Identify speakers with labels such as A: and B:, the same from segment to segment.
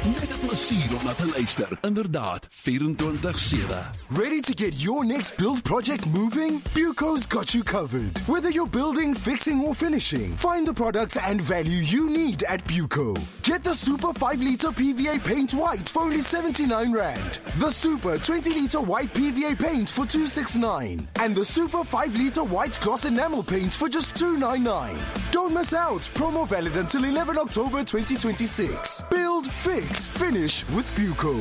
A: Net 'n plesier om na te luister. Inderdaad, 24/7.
B: Ready to get your next build project moving? Buco's got you covered. Whether you're building, fixing or finishing, find the products and value you need at Buco. Get the Super 5-litre PVA paint white for only 79 Rand. The Super 20-litre white PVA paint for 269. And the Super 5-litre white gloss enamel paint for just 299. Don't miss out. Promo valid until 11 October 2026. Build, fix, finish with Buco.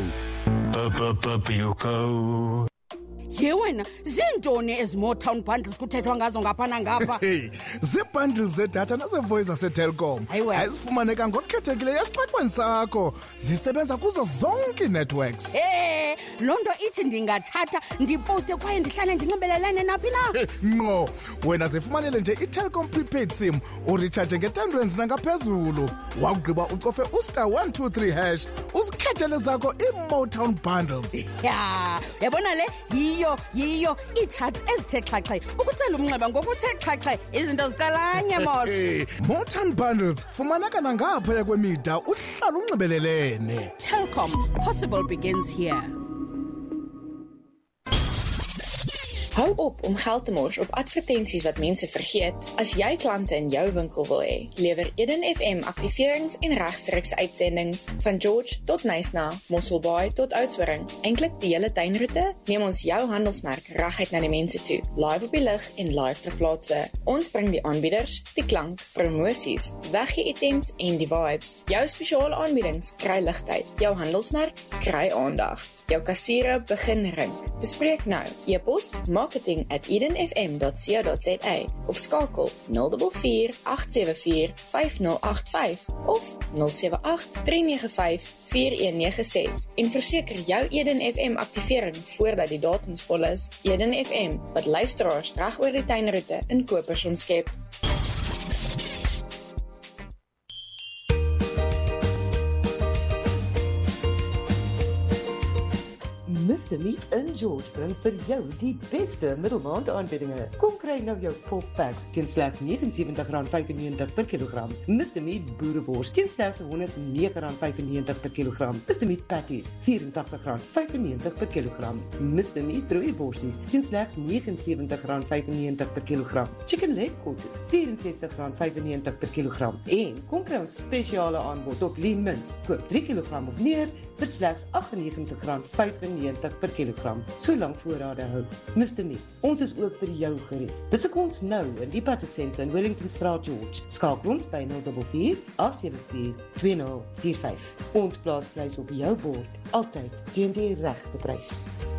C: Buco.
D: Ye wena, zintoni ezi-Motown bundles kuthethwa ngazo ngapha nangapha?
E: Zii-bundles zedatha naze-voice zaseTelkom. Ayizifumaneka ngokukhethekileyo esixekweni sakho. Zisebenza kuzo zonke ii-networks.
D: Loo nto ithi ndingathatha, ndipowuste kwaye ndihlale ndinxibelelane naphi na?
E: Ngqo, wena zifumanele nje iTelkom prepaid sim, uritshaje nge-R10 nangaphezulu. Wakugqiba ucofe *123#, uzikhethele zakho ii-Motown bundles.
D: Yabona le, yiyo ii-charts ezithe xhaxhe ukutsela umnxeba ngokuthe xhaxhe izinto zicalanye mos.
E: Motown bundles fumaneka nangaphaya kwemida uhlala unxibelelene.
D: Telkom, possible begins here.
F: Hou op om geld te mors op advertensies wat mense vergeet. As jy klante in jou winkel wil hê, lewer Eden FM aktiverings en regstreekse uitsendings van George tot Nysna, Mosselbaai tot Oudtshoorn. Eintlik die hele tuinroete, neem ons jou handelsmerk reguit na die mense toe, live op die lig en live ter plaatse. Ons bring die aanbieders, die klank, promosies, weggee items en die vibes. Jou spesiale aanbiedings kry ligtheid, jou handelsmerk kry aandag. Jou kassiere begin ring. Bespreek nou. E-pos marketing@edenfm.co.za of skakel 044 874 5085 of 078 395 4196 en verseker jou Eden FM aktivering voordat die datums vol is. Eden FM, wat luisteraars reg oor die tuinroete in kopers omskep.
G: Mr. Meat in George bring vir jou die beste middelmaand aanbiedinge. Kom kry nou jou pork packs teen slegs R79.95 per kilogram. Mr. Meat boerewors teen slegs R109.95 per kilogram. Mr. Meat patties R84.95 per kilogram. Mr. Meat rooiborsies teen slegs R79.95 per kilogram. Chicken leg quarters R64.95 per kilogram. En kom kry ons spesiale aanbod op lean mince. Koop 3 kilogram of meer vir slegs R98.95 per kilogram. So lank voorrade hou. Mr. Meat, ons is oop vir jou gerief. Besoek ons nou in die Budget Center in Wellington Straat, George. Skakel ons by 044 874 2045. Ons plaas prys op jou bord, altyd teen die regte prys.